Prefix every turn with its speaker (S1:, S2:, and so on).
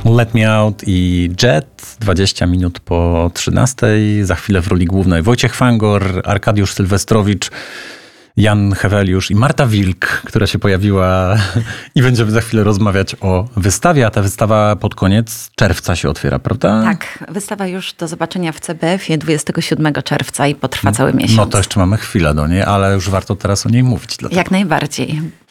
S1: Let Me Out i Jet, 20 minut po 13. Za chwilę w roli głównej Wojciech Fangor, Arkadiusz Sylwestrowicz, Jan Heweliusz i Marta Wilk, która się pojawiła i będziemy za chwilę rozmawiać o wystawie, a ta wystawa pod koniec czerwca się otwiera, prawda?
S2: Tak, wystawa już do zobaczenia w CBF-ie 27 czerwca i potrwa cały miesiąc.
S1: No to jeszcze mamy chwilę do niej, ale już warto teraz o niej mówić.
S2: Jak najbardziej.